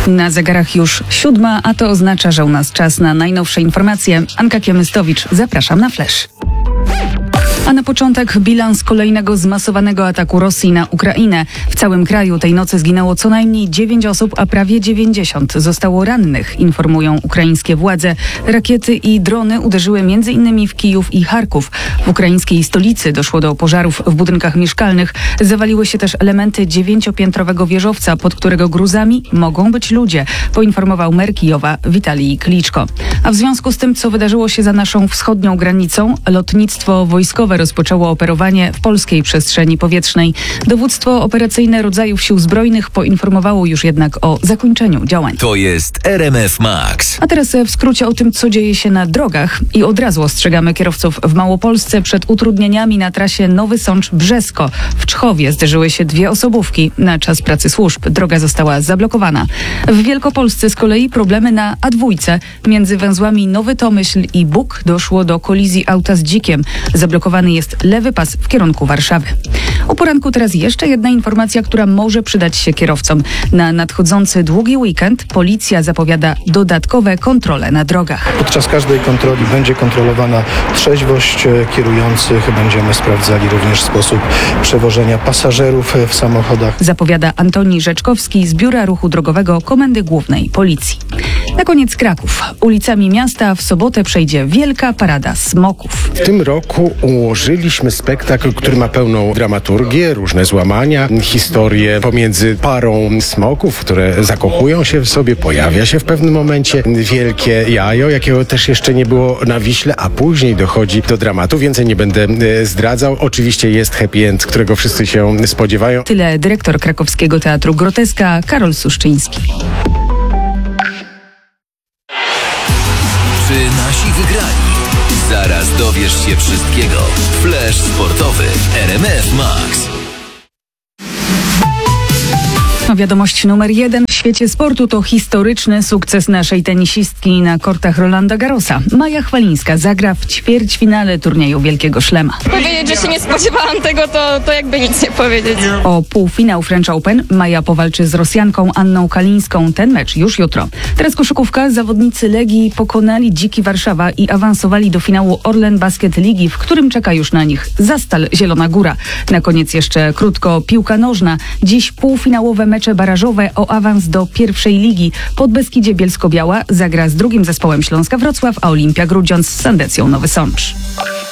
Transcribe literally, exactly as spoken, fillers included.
Na zegarach już siódma, a to oznacza, że u nas czas na najnowsze informacje. Anka Kiemystowicz, zapraszam na Flash. A na początek bilans kolejnego zmasowanego ataku Rosji na Ukrainę. W całym kraju tej nocy zginęło co najmniej dziewięć osób, a prawie dziewięćdziesiąt zostało rannych, informują ukraińskie władze. Rakiety i drony uderzyły m.in. w Kijów i Charków. W ukraińskiej stolicy doszło do pożarów w budynkach mieszkalnych. Zawaliły się też elementy dziewięciopiętrowego wieżowca, pod którego gruzami mogą być ludzie, poinformował mer Kijowa Witalij Kliczko. A w związku z tym, co wydarzyło się za naszą wschodnią granicą, lotnictwo wojskowe rozpoczęło operowanie w polskiej przestrzeni powietrznej. Dowództwo operacyjne rodzajów sił zbrojnych poinformowało już jednak o zakończeniu działań. To jest R M F Max. A teraz w skrócie o tym, co dzieje się na drogach. I od razu ostrzegamy kierowców w Małopolsce przed utrudnieniami na trasie Nowy Sącz-Brzesko. W Czchowie zderzyły się dwie osobówki. Na czas pracy służb droga została zablokowana. W Wielkopolsce z kolei problemy na A dwa. Między węzłami Nowy Tomyśl i Bóg doszło do kolizji auta z dzikiem. Zablokowany jest lewy pas w kierunku Warszawy. O poranku teraz jeszcze jedna informacja, która może przydać się kierowcom. Na nadchodzący długi weekend policja zapowiada dodatkowe kontrole na drogach. Podczas każdej kontroli będzie kontrolowana trzeźwość kierujących. Będziemy sprawdzali również sposób przewożenia pasażerów w samochodach. Zapowiada Antoni Rzeczkowski z Biura Ruchu Drogowego Komendy Głównej Policji. Na koniec Kraków. Ulicami miasta w sobotę przejdzie wielka parada smoków. W tym roku ułożyliśmy spektakl, który ma pełną dramaturgię, różne złamania, historie pomiędzy parą smoków, które zakochują się w sobie, pojawia się w pewnym momencie wielkie jajo, jakiego też jeszcze nie było na Wiśle, a później dochodzi do dramatu. Więcej nie będę zdradzał. Oczywiście jest happy end, którego wszyscy się spodziewają. Tyle dyrektor krakowskiego Teatru Groteska Karol Suszczyński. Czy nasi wygrali? Zaraz dowiesz się wszystkiego. Flash sportowy R M F Max. Wiadomość numer jeden w świecie sportu to historyczny sukces naszej tenisistki na kortach Rolanda Garrosa. Maja Chwalińska zagra w ćwierćfinale turnieju Wielkiego Szlema. Powiedzieć, że się nie spodziewałam tego, to, to jakby nic nie powiedzieć. O półfinał French Open Maja powalczy z Rosjanką Anną Kalińską. Ten mecz już jutro. Teraz koszykówka. Zawodnicy Legii pokonali Dziki Warszawa i awansowali do finału Orlen Basket Ligi, w którym czeka już na nich Zastal Zielona Góra. Na koniec jeszcze krótko piłka nożna. Dziś półfinałowe mecze barażowe o awans do pierwszej ligi. Podbeskidzie Bielsko-Biała zagra z drugim zespołem Śląska Wrocław, a Olimpia Grudziądz z Sandecją Nowy Sącz.